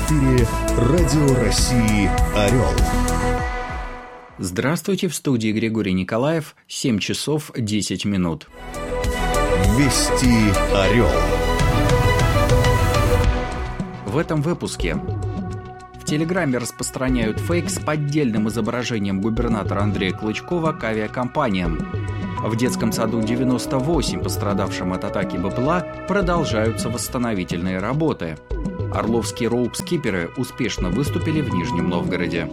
эфире Радио России «Орел». Здравствуйте, в студии Григорий Николаев, 7 часов 10 минут. Вести «Орел». В этом выпуске. В Телеграме распространяют фейк с поддельным изображением губернатора Андрея Клычкова к авиакомпаниям. В детском саду 98, пострадавшим от атаки БПЛА, продолжаются восстановительные работы. Орловские роуп-скиперы успешно выступили в Нижнем Новгороде.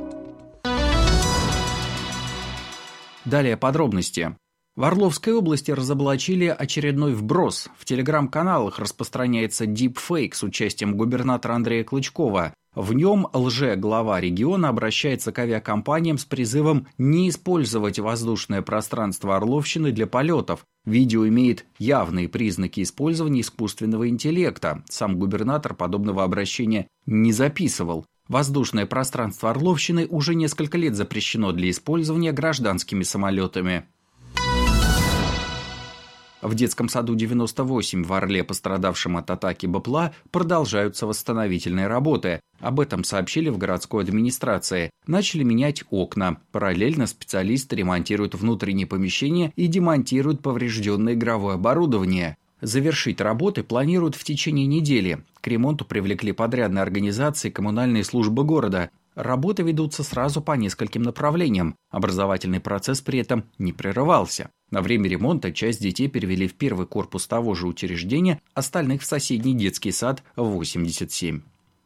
Далее подробности. В Орловской области разоблачили очередной вброс. В телеграм-каналах распространяется дипфейк с участием губернатора Андрея Клычкова. В нем лже-глава региона обращается к авиакомпаниям с призывом не использовать воздушное пространство Орловщины для полетов. Видео имеет явные признаки использования искусственного интеллекта. Сам губернатор подобного обращения не записывал. Воздушное пространство Орловщины уже несколько лет запрещено для использования гражданскими самолетами. В детском саду 98 в Орле, пострадавшем от атаки БПЛА, продолжаются восстановительные работы. Об этом сообщили в городской администрации. Начали менять окна. Параллельно специалисты ремонтируют внутренние помещения и демонтируют поврежденное игровое оборудование. Завершить работы планируют в течение недели. К ремонту привлекли подрядные организации и коммунальные службы города. Работы ведутся сразу по нескольким направлениям. Образовательный процесс при этом не прерывался. На время ремонта часть детей перевели в первый корпус того же учреждения, остальных в соседний детский сад 87.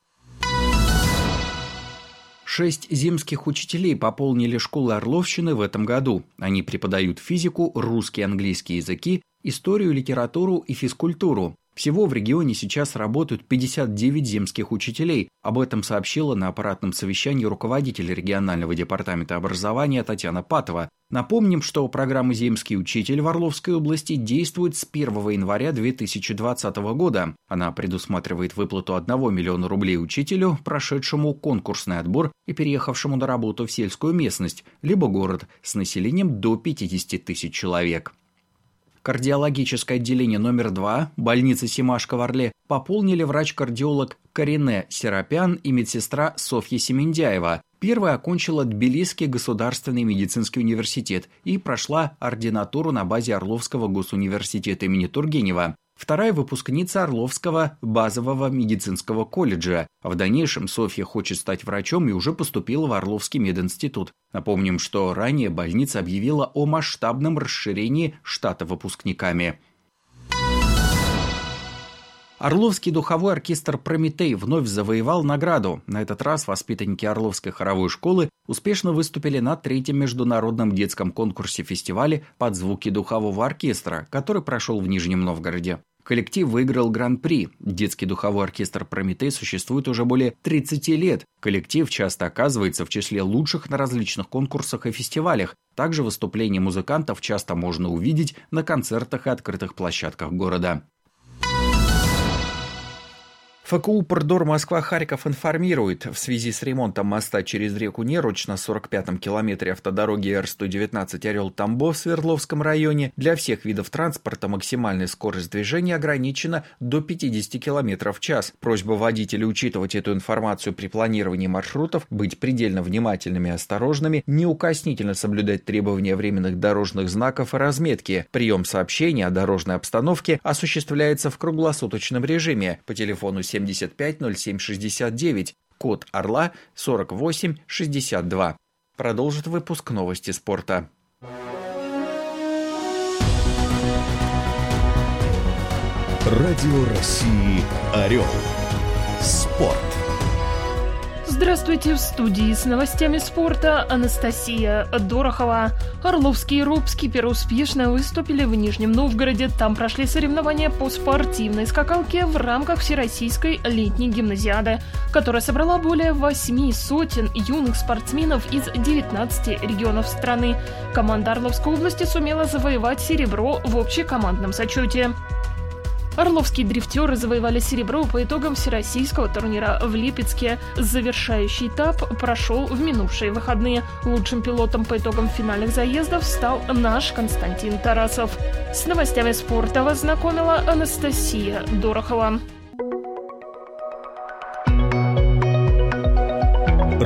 6 земских учителей пополнили школы Орловщины в этом году. Они преподают физику, русский и английский языки, историю, литературу и физкультуру. Всего в регионе сейчас работают 59 земских учителей. Об этом сообщила на аппаратном совещании руководитель регионального департамента образования Татьяна Патова. Напомним, что программа «Земский учитель» в Орловской области действует с 1 января 2020 года. Она предусматривает выплату 1 миллиона рублей учителю, прошедшему конкурсный отбор и переехавшему на работу в сельскую местность, либо город с населением до 50 тысяч человек. Кардиологическое отделение номер 2 больницы Семашко в Орле пополнили врач-кардиолог Карине Серапян и медсестра Софья Семендяева. Первая окончила Тбилисский государственный медицинский университет и прошла ординатуру на базе Орловского госуниверситета имени Тургенева. Вторая выпускница Орловского базового медицинского колледжа. В дальнейшем Софья хочет стать врачом и уже поступила в Орловский мединститут. Напомним, что ранее больница объявила о масштабном расширении штата выпускниками. Орловский духовой оркестр «Прометей» вновь завоевал награду. На этот раз воспитанники Орловской хоровой школы успешно выступили на 3-м международном детском конкурсе-фестивале под звуки духового оркестра, который прошел в Нижнем Новгороде. Коллектив выиграл гран-при. Детский духовой оркестр «Прометей» существует уже более 30 лет. Коллектив часто оказывается в числе лучших на различных конкурсах и фестивалях. Также выступления музыкантов часто можно увидеть на концертах и открытых площадках города. ФКУ «Прдор Москва-Харьков» информирует, в связи с ремонтом моста через реку Неруч на 45-м километре автодороги Р-119 Орел-Тамбов в Свердловском районе для всех видов транспорта максимальная скорость движения ограничена до 50 км в час. Просьба водителей учитывать эту информацию при планировании маршрутов, быть предельно внимательными и осторожными, неукоснительно соблюдать требования временных дорожных знаков и разметки. Прием сообщений о дорожной обстановке осуществляется в круглосуточном режиме по телефону 75 07 69, код Орла 48 62. Продолжит выпуск новости спорта. Радио России «Орел». Спорт. Здравствуйте, в студии с новостями спорта Анастасия Дорохова. Орловские роуп-скиперы успешно выступили в Нижнем Новгороде. Там прошли соревнования по спортивной скакалке в рамках Всероссийской летней гимназиады, которая собрала более 8 сотен юных спортсменов из 19 регионов страны. Команда Орловской области сумела завоевать серебро в общекомандном зачете. Орловские дрифтеры завоевали серебро по итогам всероссийского турнира в Липецке. Завершающий этап прошел в минувшие выходные. Лучшим пилотом по итогам финальных заездов стал наш Константин Тарасов. С новостями спорта вас знакомила Анастасия Дорохова.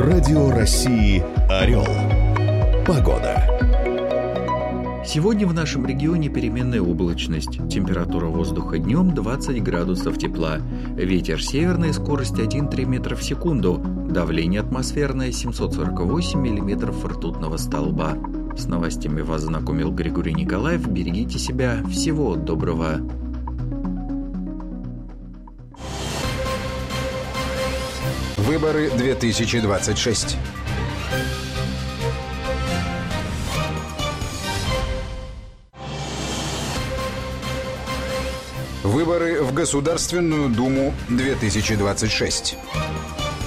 Радио России «Орел». Погода. Сегодня в нашем регионе переменная облачность. Температура воздуха днем 20 градусов тепла. Ветер северный, скорость 1,3 метра в секунду. Давление атмосферное 748 миллиметров ртутного столба. С новостями вас знакомил Григорий Николаев. Берегите себя. Всего доброго. Выборы 2026. Выборы в Государственную Думу 2026.